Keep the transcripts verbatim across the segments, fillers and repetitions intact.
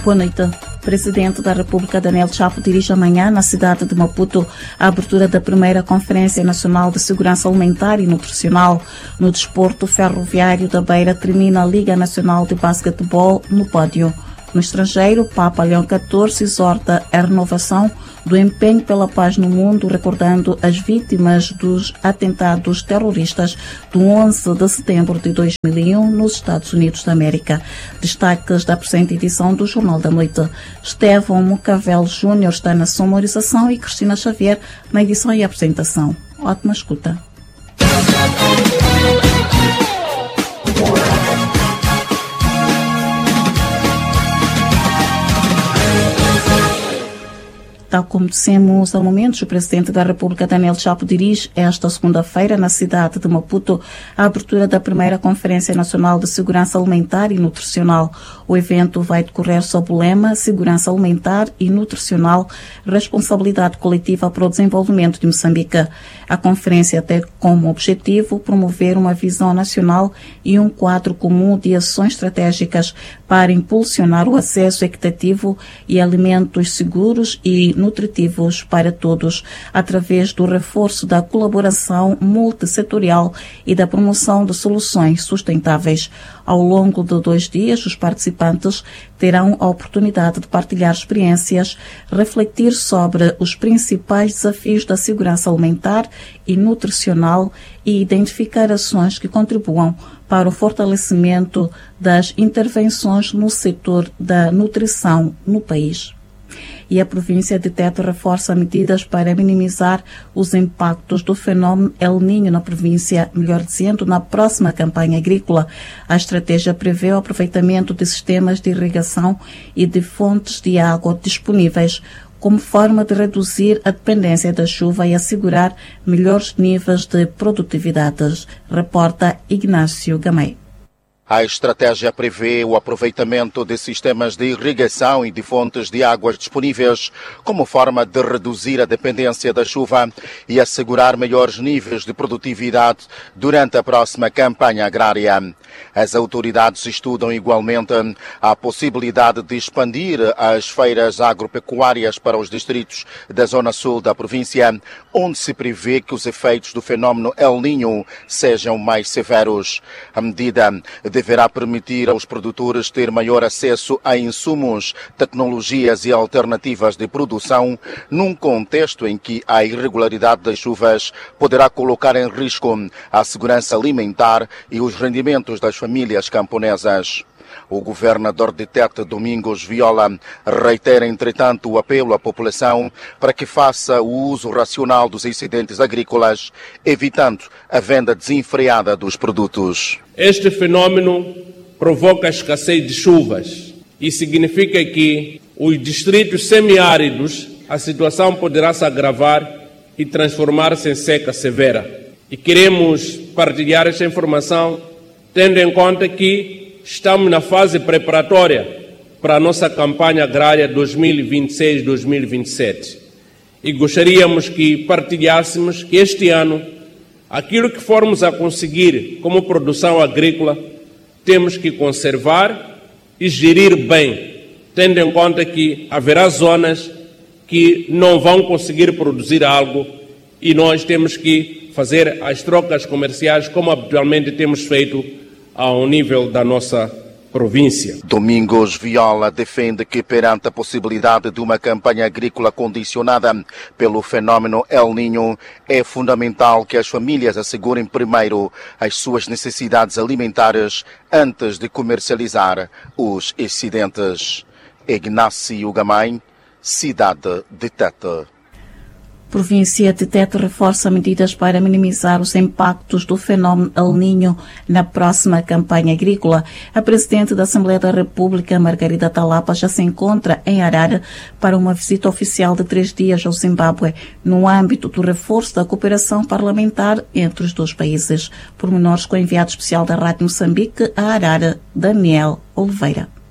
Boa noite. O Presidente da República, Daniel Chapo, dirige amanhã, na cidade de Maputo, a abertura da primeira Conferência Nacional de Segurança Alimentar e Nutricional. No desporto ferroviário da Beira, termina a Liga Nacional de Basquetebol no pódio. No estrangeiro, Papa Leão catorze exorta a renovação do empenho pela paz no mundo, recordando as vítimas dos atentados terroristas do onze de setembro de dois mil e um nos Estados Unidos da América. Destaques da presente edição do Jornal da Noite. Estevão Mucavel Júnior está na sonorização e Cristina Xavier na edição e apresentação. Ótima escuta. Tal como dissemos há momentos, o Presidente da República, Daniel Chapo, dirige esta segunda-feira, na cidade de Maputo, a abertura da primeira Conferência Nacional de Segurança Alimentar e Nutricional. O evento vai decorrer sob o lema Segurança Alimentar e Nutricional, Responsabilidade Coletiva para o Desenvolvimento de Moçambique. A conferência tem como objetivo promover uma visão nacional e um quadro comum de ações estratégicas para impulsionar o acesso equitativo e alimentos seguros e nutritivos para todos, através do reforço da colaboração multissetorial e da promoção de soluções sustentáveis. Ao longo de dois dias, os participantes terão a oportunidade de partilhar experiências, refletir sobre os principais desafios da segurança alimentar e nutricional e identificar ações que contribuam para o fortalecimento das intervenções no setor da nutrição no país. E a província de Tete reforça medidas para minimizar os impactos do fenómeno El Niño na província, melhor dizendo, na próxima campanha agrícola. A estratégia prevê o aproveitamento de sistemas de irrigação e de fontes de água disponíveis, como forma de reduzir a dependência da chuva e assegurar melhores níveis de produtividade, reporta Ignácio Gamay. A estratégia prevê o aproveitamento de sistemas de irrigação e de fontes de águas disponíveis como forma de reduzir a dependência da chuva e assegurar maiores níveis de produtividade durante a próxima campanha agrária. As autoridades estudam igualmente a possibilidade de expandir as feiras agropecuárias para os distritos da zona sul da província, onde se prevê que os efeitos do fenómeno El Niño sejam mais severos. A medida deverá permitir aos produtores ter maior acesso a insumos, tecnologias e alternativas de produção, num contexto em que a irregularidade das chuvas poderá colocar em risco a segurança alimentar e os rendimentos das famílias camponesas. O governador de Tete, Domingos Viola, reitera, entretanto, o apelo à população para que faça o uso racional dos excedentes agrícolas, evitando a venda desenfreada dos produtos. Este fenômeno provoca a escassez de chuvas e significa que os distritos semiáridos, a situação poderá se agravar e transformar-se em seca severa. E queremos partilhar esta informação tendo em conta que estamos na fase preparatória para a nossa campanha agrária dois mil e vinte e seis a dois mil e vinte e sete. E gostaríamos que partilhássemos que este ano, aquilo que formos a conseguir como produção agrícola, temos que conservar e gerir bem, tendo em conta que haverá zonas que não vão conseguir produzir algo e nós temos que fazer as trocas comerciais como habitualmente temos feito ao nível da nossa província. Domingos Viola defende que, perante a possibilidade de uma campanha agrícola condicionada pelo fenómeno El Niño, é fundamental que as famílias assegurem primeiro as suas necessidades alimentares antes de comercializar os excedentes. Ignácio Gamay, cidade de Tete. Província de Tete reforça medidas para minimizar os impactos do fenómeno El Niño na próxima campanha agrícola. A Presidente da Assembleia da República, Margarida Talapa, já se encontra em Harare para uma visita oficial de três dias ao Zimbábue, no âmbito do reforço da cooperação parlamentar entre os dois países. Pormenores com o enviado especial da Rádio Moçambique a Harare, Daniel Oliveira.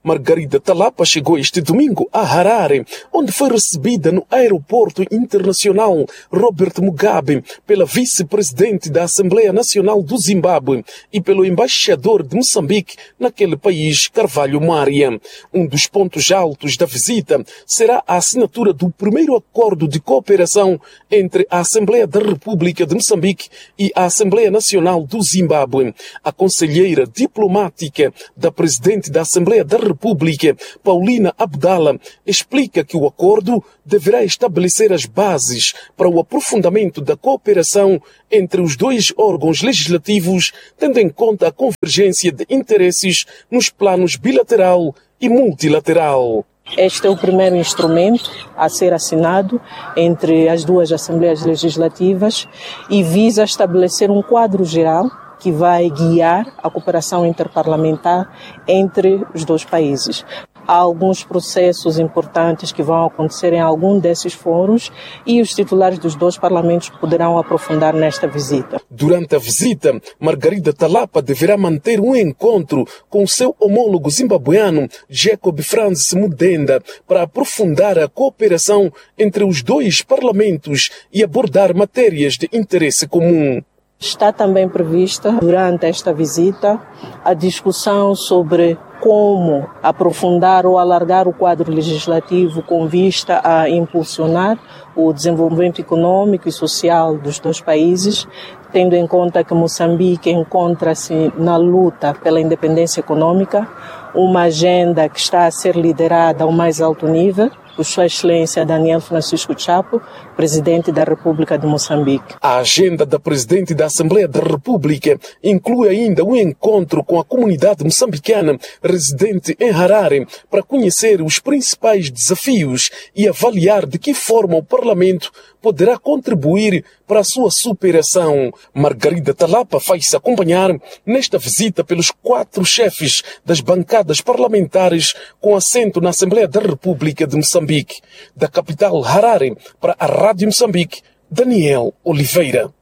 Margarida Talapa chegou este domingo a Harare, onde foi recebida no aeroporto internacional Robert Mugabe pela vice-presidente da Assembleia Nacional do Zimbábue e pelo embaixador de Moçambique naquele país, Carvalho Maria. Um dos pontos altos da visita será a assinatura do primeiro acordo de cooperação entre a Assembleia da República de Moçambique e a Assembleia Nacional do Zimbábue. A conselheira diplomática da presidente da Assembleia da República, Paulina Abdala, explica que o acordo deverá estabelecer as bases para o aprofundamento da cooperação entre os dois órgãos legislativos, tendo em conta a convergência de interesses nos planos bilateral e multilateral. Este é o primeiro instrumento a ser assinado entre as duas Assembleias Legislativas e visa estabelecer um quadro geral que vai guiar a cooperação interparlamentar entre os dois países. Há alguns processos importantes que vão acontecer em algum desses fóruns e os titulares dos dois parlamentos poderão aprofundar nesta visita. Durante a visita, Margarida Talapa deverá manter um encontro com seu homólogo zimbabueano, Jacob Francis Mudenda, para aprofundar a cooperação entre os dois parlamentos e abordar matérias de interesse comum. Está também prevista, durante esta visita, a discussão sobre como aprofundar ou alargar o quadro legislativo com vista a impulsionar o desenvolvimento econômico e social dos dois países, tendo em conta que Moçambique encontra-se na luta pela independência econômica, uma agenda que está a ser liderada ao mais alto nível por Sua Excelência Daniel Francisco Chapo, Presidente da República de Moçambique. A agenda da Presidente da Assembleia da República inclui ainda um encontro com a comunidade moçambicana residente em Harare para conhecer os principais desafios e avaliar de que forma o Parlamento poderá contribuir para a sua superação. Margarida Talapa faz-se acompanhar nesta visita pelos quatro chefes das bancadas parlamentares com assento na Assembleia da República de Moçambique. Da capital Harare para a Rádio Moçambique, Daniel Oliveira.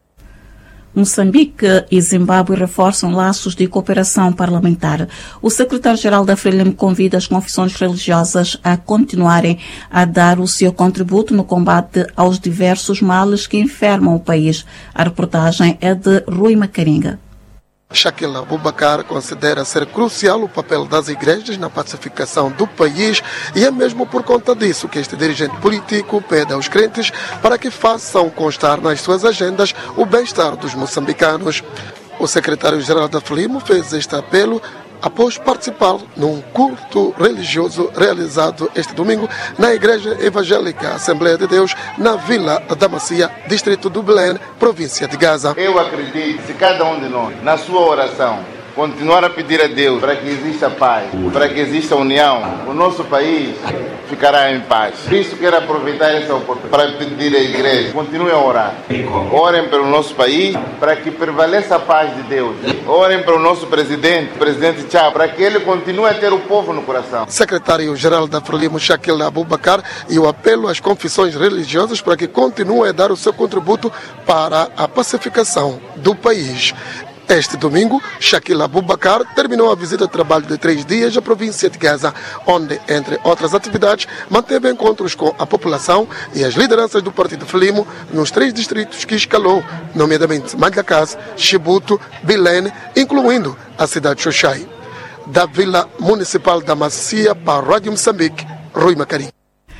Moçambique e Zimbábue reforçam laços de cooperação parlamentar. O secretário-geral da Frelimo convida as confissões religiosas a continuarem a dar o seu contributo no combate aos diversos males que enfermam o país. A reportagem é de Rui Macaringa. Shakil Abubakar considera ser crucial o papel das igrejas na pacificação do país e é mesmo por conta disso que este dirigente político pede aos crentes para que façam constar nas suas agendas o bem-estar dos moçambicanos. O secretário-geral da Frelimo fez este apelo após participar num culto religioso realizado este domingo na Igreja Evangélica Assembleia de Deus, na Vila da Macia, distrito do Belém, província de Gaza. Eu acredito, se cada um de nós, na sua oração, continuar a pedir a Deus para que exista paz, para que exista união, o nosso país ficará em paz. Por isso quero aproveitar essa oportunidade para pedir à igreja, continuem a orar. Orem pelo nosso país, para que prevaleça a paz de Deus. Orem pelo nosso presidente, o presidente Chapo, para que ele continue a ter o povo no coração. Secretário-geral da Frelimo, Shakil Abubakar, e o apelo às confissões religiosas para que continuem a dar o seu contributo para a pacificação do país. Este domingo, Shakil Abubakar terminou a visita de trabalho de três dias à província de Gaza, onde, entre outras atividades, manteve encontros com a população e as lideranças do Partido Frelimo nos três distritos que escalou, nomeadamente Malacás, Chibuto, Belém, incluindo a cidade de Xoxai. Da Vila Municipal da Macia para a Rádio Moçambique, Rui Macaringa.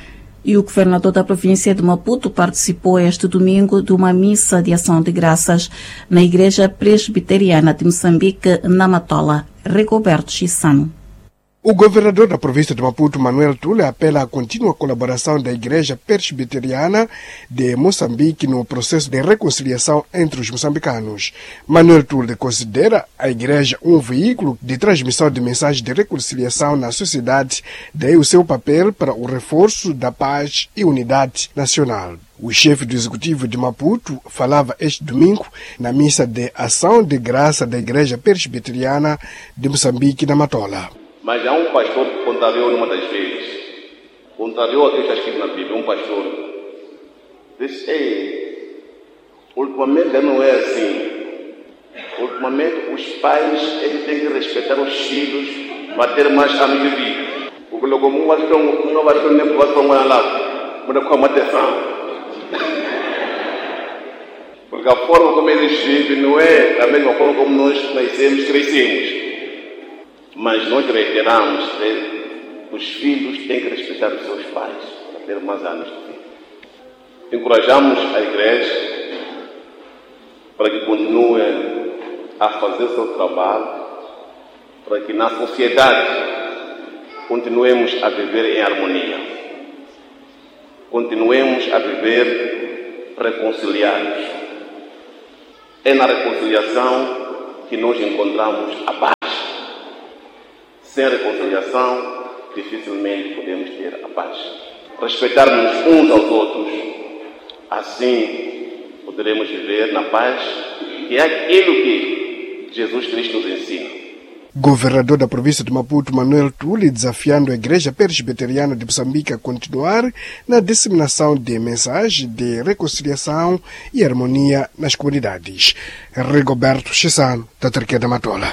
E o governador da província de Maputo participou este domingo de uma missa de ação de graças na Igreja Presbiteriana de Moçambique, na Matola. Rigoberto Chissano. O governador da província de Maputo, Manuel Tule, apela à contínua colaboração da Igreja Presbiteriana de Moçambique no processo de reconciliação entre os moçambicanos. Manuel Tule considera a Igreja um veículo de transmissão de mensagens de reconciliação na sociedade, daí o seu papel para o reforço da paz e unidade nacional. O chefe do Executivo de Maputo falava este domingo na missa de ação de graça da Igreja Presbiteriana de Moçambique, na Matola. Mas há um pastor que contrariou numa das vezes, contrariou aquilo que está escrito na Bíblia, um pastor disse, ei, ultimamente não é assim, ultimamente os pais eles têm que respeitar os filhos para ter mais anos de vida. Porque logo um vai ter um não vai ter nem vai para uma lá, mas com uma atenção. Porque a forma como eles vivem não é da mesma forma como nós nascemos, crescemos. Mas nós reiteramos que os filhos têm que respeitar os seus pais para ter mais anos de vida. Encorajamos a igreja para que continue a fazer o seu trabalho, para que na sociedade continuemos a viver em harmonia, continuemos a viver reconciliados. É na reconciliação que nós encontramos a paz. Sem reconciliação, dificilmente podemos ter a paz. Respeitar-nos uns aos outros, assim poderemos viver na paz, que é aquilo que Jesus Cristo nos ensina. Governador da província de Maputo, Manuel Tuli, desafiando a Igreja Presbiteriana de Moçambique a continuar na disseminação de mensagens de reconciliação e harmonia nas comunidades. Rigoberto Chissano, da Turquia da Matola.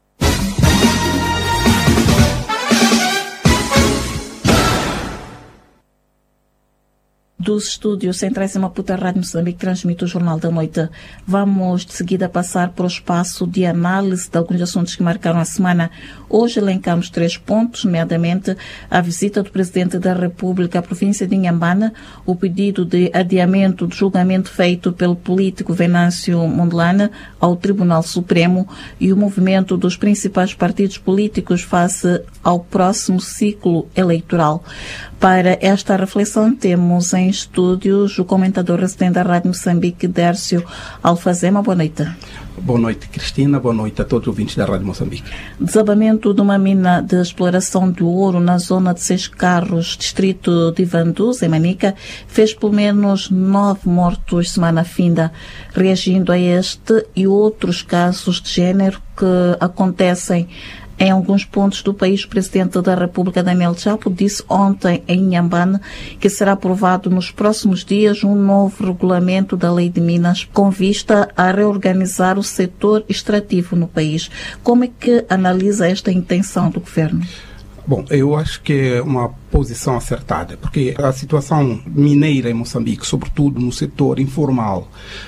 Dos estúdios centrais em Maputo, a Rádio Moçambique transmite o Jornal da Noite. Vamos de seguida passar para o espaço de análise de alguns assuntos que marcaram a semana. Hoje elencamos três pontos, nomeadamente a visita do Presidente da República à província de Inhambane, o pedido de adiamento do julgamento feito pelo político Venâncio Mondlane ao Tribunal Supremo e o movimento dos principais partidos políticos face ao próximo ciclo eleitoral. Para esta reflexão, temos em estúdios o comentador residente da Rádio Moçambique, Dércio Alfazema. Boa noite. Boa noite, Cristina. Boa noite a todos os ouvintes da Rádio Moçambique. Desabamento de uma mina de exploração de ouro na zona de Seis Carros, distrito de Vanduz, em Manica, fez pelo menos nove mortos semana finda. Reagindo a este e outros casos de género que acontecem em alguns pontos do país, o Presidente da República, Daniel Chapo, disse ontem em Inhambane que será aprovado nos próximos dias um novo regulamento da Lei de Minas com vista a reorganizar o setor extrativo no país. Como é que analisa esta intenção do Governo? Bom, eu acho que é uma posição acertada, porque a situação mineira em Moçambique, sobretudo no setor informal,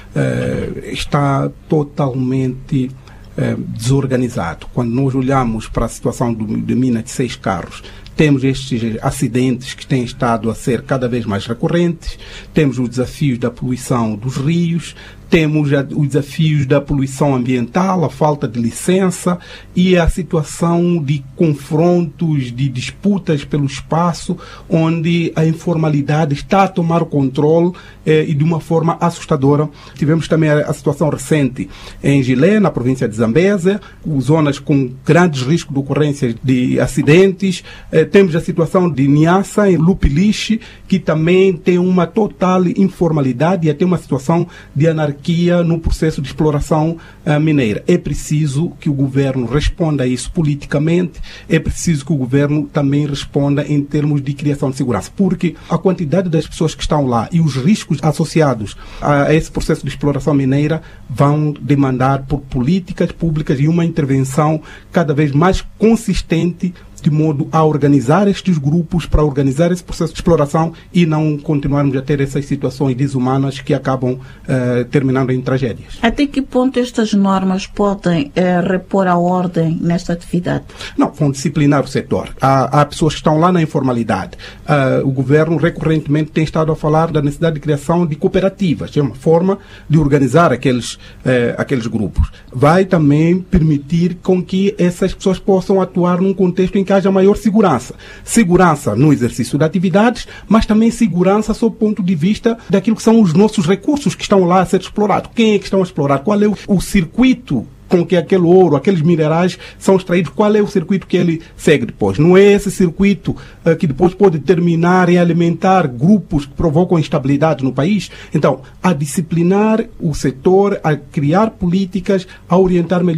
eh, está totalmente Eh, desorganizado. Quando nós olhamos para a situação do, de mina de Seis Carros, temos estes acidentes que têm estado a ser cada vez mais recorrentes, temos os desafios da poluição dos rios, temos os desafios da poluição ambiental, a falta de licença e a situação de confrontos, de disputas pelo espaço, onde a informalidade está a tomar o controle eh, e de uma forma assustadora. Tivemos também a, a situação recente em Gilé, na província de Zambésia, zonas com grandes riscos de ocorrência de acidentes. Eh, temos a situação de Niassa, em Lupiliche, que também tem uma total informalidade e até uma situação de anarquia no processo de exploração uh, mineira. É preciso que o governo responda a isso politicamente, é preciso que o governo também responda em termos de criação de segurança, porque a quantidade das pessoas que estão lá e os riscos associados a esse processo de exploração mineira vão demandar por políticas públicas e uma intervenção cada vez mais consistente de modo a organizar estes grupos, para organizar esse processo de exploração e não continuarmos a ter essas situações desumanas que acabam uh, terminando em tragédias. Até que ponto estas normas podem uh, repor a ordem nesta atividade? Não, vão disciplinar o setor. Há, há pessoas que estão lá na informalidade. Uh, o governo recorrentemente tem estado a falar da necessidade de criação de cooperativas. É uma forma de organizar aqueles, uh, aqueles grupos. Vai também permitir com que essas pessoas possam atuar num contexto em que haja maior segurança. Segurança no exercício de atividades, mas também segurança sob o ponto de vista daquilo que são os nossos recursos que estão lá a ser explorados. Quem é que estão a explorar? Qual é o, o circuito com que aquele ouro, aqueles minerais são extraídos? Qual é o circuito que ele segue depois? Não é esse circuito uh, que depois pode terminar em alimentar grupos que provocam instabilidade no país? Então, a disciplinar o setor, a criar políticas, a orientar melhor,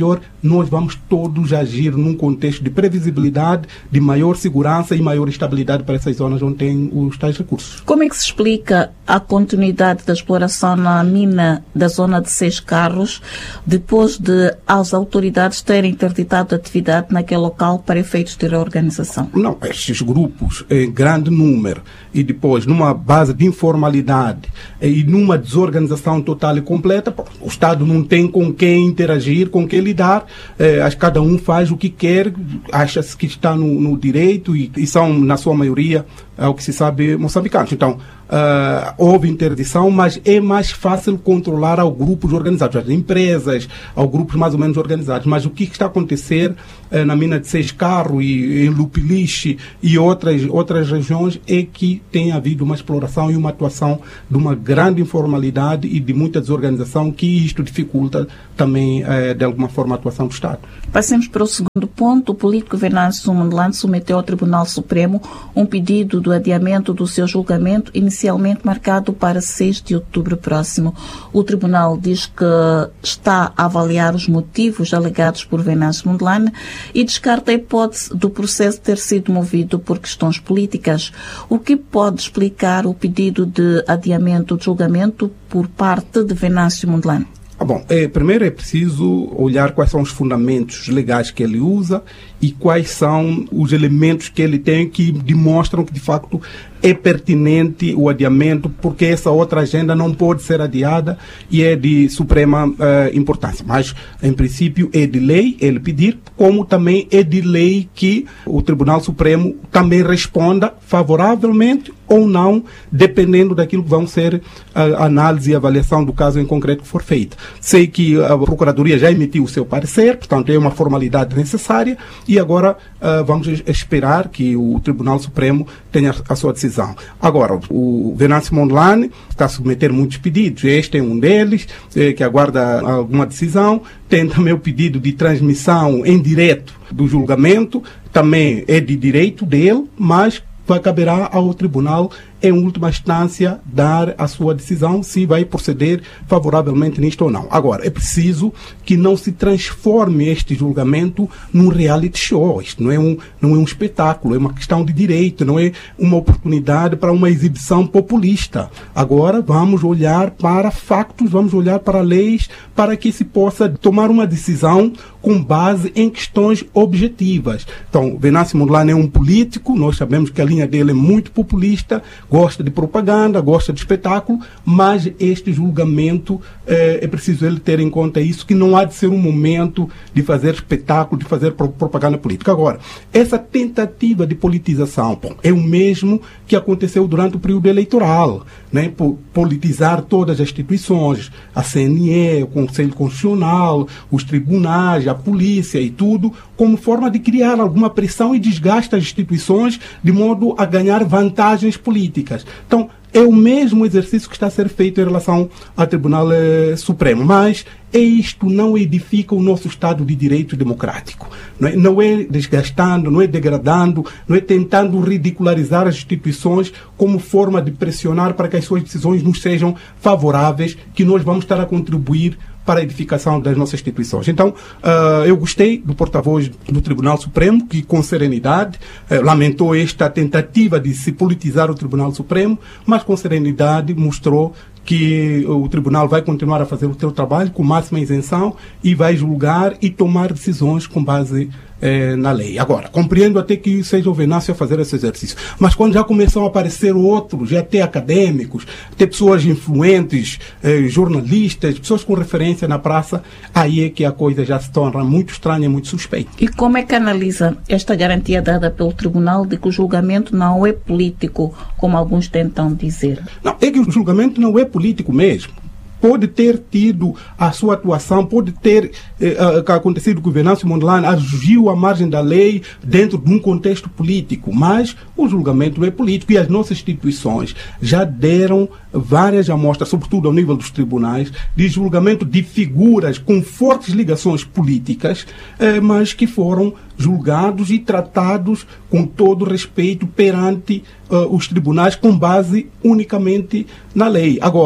nós vamos todos agir num contexto de previsibilidade, de maior segurança e maior estabilidade para essas zonas onde tem os tais recursos. Como é que se explica a continuidade da exploração na mina da zona de Seis Carros, depois de as autoridades terem interditado a atividade naquele local para efeitos de reorganização? Não, estes grupos em grande número e depois numa base de informalidade e numa desorganização total e completa, o Estado não tem com quem interagir, com quem lidar, eh, cada um faz o que quer, acha-se que está no, no direito e, e são, na sua maioria, ao que se sabe, moçambicanos. Então, uh, houve interdição, mas é mais fácil controlar ao grupos organizados, às empresas, aos grupos mais ou menos organizados. Mas o que está a acontecer uh, na mina de Seis Carros e em Lupiliche e outras, outras regiões é que tem havido uma exploração e uma atuação de uma grande informalidade e de muita desorganização, que isto dificulta também, uh, de alguma forma, a atuação do Estado. Passemos para o segundo ponto. O político Venâncio Mondlane submeteu ao Tribunal Supremo um pedido do adiamento do seu julgamento, inicialmente marcado para seis de outubro próximo. O tribunal diz que está a avaliar os motivos alegados por Venâncio Mondlane e descarta a hipótese do processo ter sido movido por questões políticas. O que pode explicar o pedido de adiamento de julgamento por parte de Venâncio Mondlane? Ah, bom, é, primeiro é preciso olhar quais são os fundamentos legais que ele usa e quais são os elementos que ele tem que demonstram que, de facto, é pertinente o adiamento, porque essa outra agenda não pode ser adiada e é de suprema uh, importância. Mas, em princípio, é de lei ele pedir, como também é de lei que o Tribunal Supremo também responda favoravelmente ou não, dependendo daquilo que vão ser a análise e avaliação do caso em concreto que for feita. Sei que a Procuradoria já emitiu o seu parecer, portanto é uma formalidade necessária e agora uh, vamos esperar que o Tribunal Supremo tenha a sua decisão. Agora, o Venâncio Mondlane está a submeter muitos pedidos. Este é um deles, eh, que aguarda alguma decisão. Tem também o pedido de transmissão em direto do julgamento, também é de direito dele, mas vai caberá ao tribunal, em última instância, dar a sua decisão se vai proceder favoravelmente nisto ou não. Agora, é preciso que não se transforme este julgamento num reality show. Isto não é um, não é um espetáculo, é uma questão de direito, não é uma oportunidade para uma exibição populista. Agora, vamos olhar para factos, vamos olhar para leis, para que se possa tomar uma decisão com base em questões objetivas. Então, Venâncio Mondlane é um político, nós sabemos que a linha dele é muito populista, gosta de propaganda, gosta de espetáculo, mas este julgamento eh, é preciso ele ter em conta isso, que não há de ser um momento de fazer espetáculo, de fazer pro propaganda política. Agora, essa tentativa de politização, bom, é o mesmo que aconteceu durante o período eleitoral, né? Por politizar todas as instituições, a C N E, o Conselho Constitucional, os tribunais, a polícia e tudo, como forma de criar alguma pressão e desgaste às instituições de modo a ganhar vantagens políticas. Então, é o mesmo exercício que está a ser feito em relação ao Tribunal eh, Supremo, mas é isto não edifica o nosso Estado de Direito democrático. Não é, não é desgastando, não é degradando, não é tentando ridicularizar as instituições como forma de pressionar para que as suas decisões nos sejam favoráveis, que nós vamos estar a contribuir para a edificação das nossas instituições. Então, uh, eu gostei do porta-voz do Tribunal Supremo, que com serenidade uh, lamentou esta tentativa de se politizar o Tribunal Supremo, mas com serenidade mostrou que o Tribunal vai continuar a fazer o seu trabalho com máxima isenção e vai julgar e tomar decisões com base eh, na lei. Agora, compreendo até que seja o Venâncio a fazer esse exercício, mas quando já começam a aparecer outros, já até acadêmicos, até pessoas influentes, eh, jornalistas, pessoas com referência na praça, aí é que a coisa já se torna muito estranha, muito suspeita. E como é que analisa esta garantia dada pelo Tribunal de que o julgamento não é político, como alguns tentam dizer? Não, é que o julgamento não é político mesmo. Pode ter tido a sua atuação, pode ter eh, acontecido que o Venâncio Mondlane agiu à margem da lei dentro de um contexto político, mas o julgamento é político e as nossas instituições já deram várias amostras, sobretudo ao nível dos tribunais, de julgamento de figuras com fortes ligações políticas, eh, mas que foram julgados e tratados com todo respeito perante uh, os tribunais com base unicamente na lei. Agora,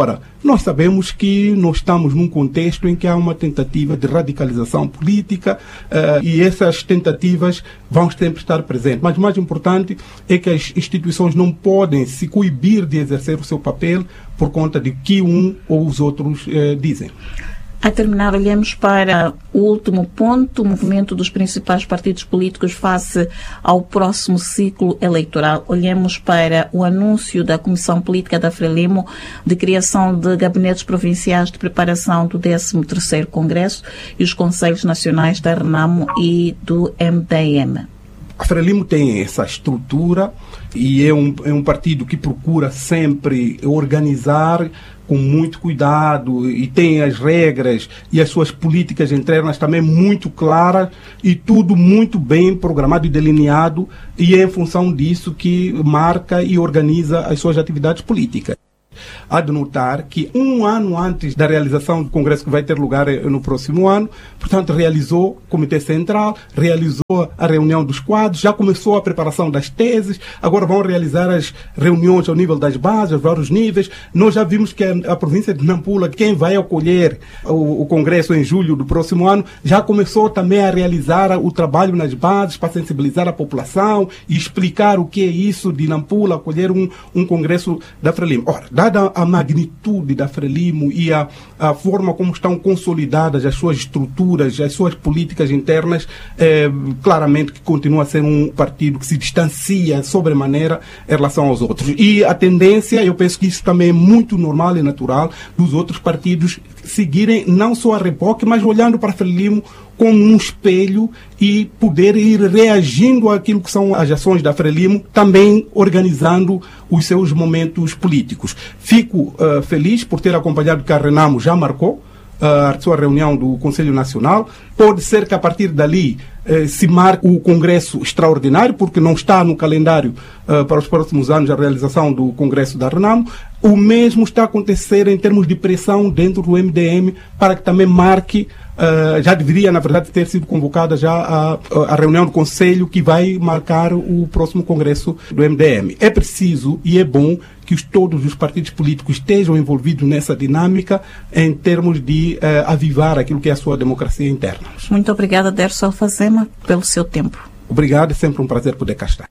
nós sabemos que nós estamos num contexto em que há uma tentativa de radicalização política uh, e essas tentativas vão sempre estar presentes. Mas o mais importante é que as instituições não podem se coibir de exercer o seu papel por conta de que um ou os outros uh, dizem. A terminar, olhemos para o último ponto, o movimento dos principais partidos políticos face ao próximo ciclo eleitoral. Olhemos para o anúncio da Comissão Política da Frelimo de criação de gabinetes provinciais de preparação do décimo terceiro Congresso e os Conselhos Nacionais da RENAMO e do M D M. A Frelimo tem essa estrutura e é um, é um partido que procura sempre organizar com muito cuidado e tem as regras e as suas políticas internas também muito claras e tudo muito bem programado e delineado, e é em função disso que marca e organiza as suas atividades políticas. Há de notar que um ano antes da realização do Congresso, que vai ter lugar no próximo ano, portanto, realizou o Comitê Central, realizou a reunião dos quadros, já começou a preparação das teses, agora vão realizar as reuniões ao nível das bases, aos vários níveis. Nós já vimos que a, a província de Nampula, quem vai acolher o, o Congresso em julho do próximo ano, já começou também a realizar o trabalho nas bases para sensibilizar a população e explicar o que é isso de Nampula acolher um, um Congresso da Frelimo. Ora, dada a magnitude da Frelimo e a, a forma como estão consolidadas as suas estruturas, as suas políticas internas, eh, claramente que continua a ser um partido que se distancia sobremaneira em relação aos outros. E a tendência, eu penso que isso também é muito normal e natural, dos outros partidos seguirem não só a reboque, mas olhando para a Frelimo como um espelho e poder ir reagindo àquilo que são as ações da Frelimo, também organizando os seus momentos políticos. Fico uh, feliz por ter acompanhado que a RENAMO já marcou a sua reunião do Conselho Nacional. Pode ser que a partir dali eh, se marque o Congresso Extraordinário, porque não está no calendário eh, para os próximos anos a realização do Congresso da RENAMO. O mesmo está a acontecer em termos de pressão dentro do M D M para que também marque, uh, já deveria, na verdade, ter sido convocada já a, a reunião do Conselho que vai marcar o próximo Congresso do M D M. É preciso e é bom que os, todos os partidos políticos estejam envolvidos nessa dinâmica em termos de uh, avivar aquilo que é a sua democracia interna. Muito obrigada, Derso Alfazema, pelo seu tempo. Obrigado, é sempre um prazer poder cá estar.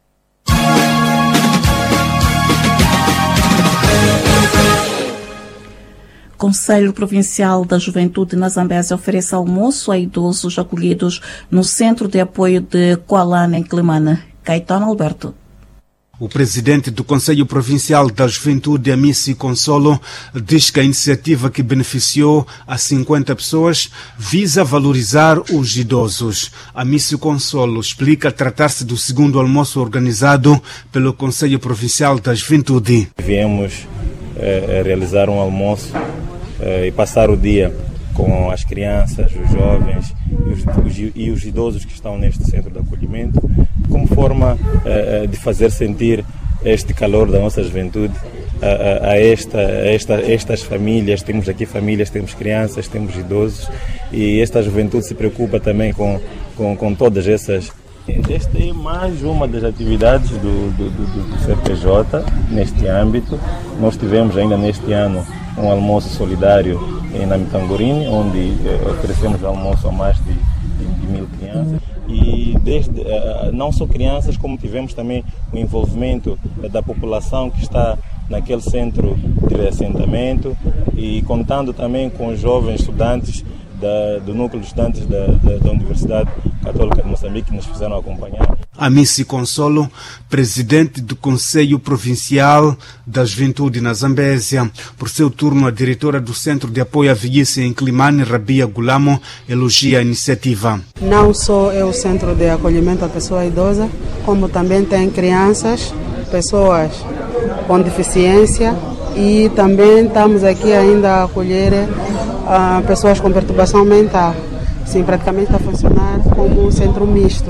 Conselho Provincial da Juventude na Zambésia oferece almoço a idosos acolhidos no Centro de Apoio de Kualana, em Climane. Caetano Alberto. O presidente do Conselho Provincial da Juventude, Amici Consolo, diz que a iniciativa, que beneficiou a cinquenta pessoas, visa valorizar os idosos. Amici Consolo explica tratar-se do segundo almoço organizado pelo Conselho Provincial da Juventude. Viemos eh, realizar um almoço eh, e passar o dia com as crianças, os jovens e os, os, e os idosos que estão neste centro de acolhimento, como forma uh, de fazer sentir este calor da nossa juventude uh, a, esta, a esta, estas famílias. Temos aqui famílias, temos crianças, temos idosos, e esta juventude se preocupa também com, com, com todas essas. Esta é mais uma das atividades do, do, do, do C P J neste âmbito. Nós tivemos ainda neste ano um almoço solidário em Namitangorine, onde eh, oferecemos almoço a mais de, de, de mil crianças. E desde, eh, não só crianças, como tivemos também o envolvimento eh, da população que está naquele centro de reassentamento, e contando também com os jovens estudantes Da, do núcleo de estudantes da, da, da Universidade Católica de Moçambique, que nos fizeram acompanhar. Amici Consolo, presidente do Conselho Provincial da Juventude na Zambésia. Por seu turno, a diretora do Centro de Apoio à Velhice em Climane, Rabia Gulamo, elogia a iniciativa. Não só é o Centro de Acolhimento à Pessoa Idosa, como também tem crianças, pessoas com deficiência, e também estamos aqui ainda a acolher Uh, pessoas com perturbação mental. Sim, praticamente está a funcionar como um centro misto.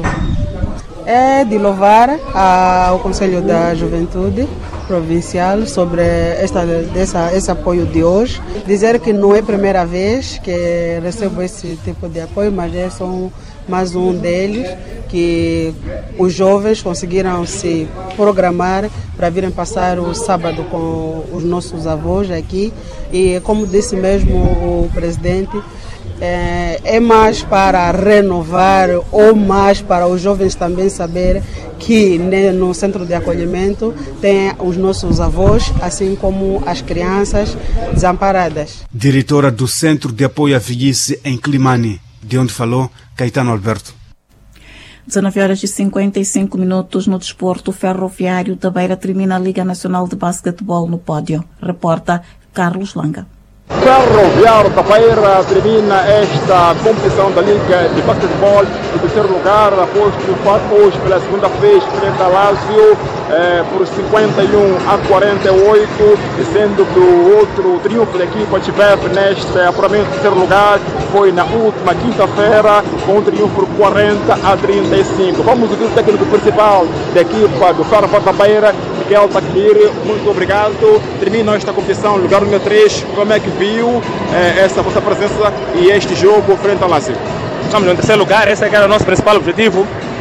É de louvar uh, o Conselho da Juventude Provincial sobre esta, dessa, esse apoio de hoje. Dizer que não é a primeira vez que recebo esse tipo de apoio, mas é, são mais um deles, que os jovens conseguiram se programar para virem passar o sábado com os nossos avós aqui. E como disse mesmo o presidente, é, é mais para renovar ou mais para os jovens também saber que né, no centro de acolhimento tem os nossos avós, assim como as crianças desamparadas. Diretora do Centro de Apoio à Velhice em Climane, de onde falou Caetano Alberto. dezenove horas e cinquenta e cinco minutos no desporto. Ferroviário da Beira termina a Liga Nacional de Basquetebol no pódio. Reporta Carlos Langa. Ferroviário da Beira termina esta competição da Liga de Basquetebol em terceiro lugar, após triunfar hoje pela segunda vez frente a Lazio eh, por cinquenta e um a quarenta e oito, sendo que o outro triunfo da equipa de T V neste apuramento de terceiro lugar foi na última quinta-feira, com um triunfo por quarenta a trinta e cinco. Vamos ouvir o técnico principal da equipa do Ferroviário da Beira, Miguel Takir. Muito obrigado. Termina esta competição, lugar número três. Como é que viu eh, essa vossa presença e este jogo frente ao Lazio? Estamos no terceiro lugar, esse era o nosso principal objetivo.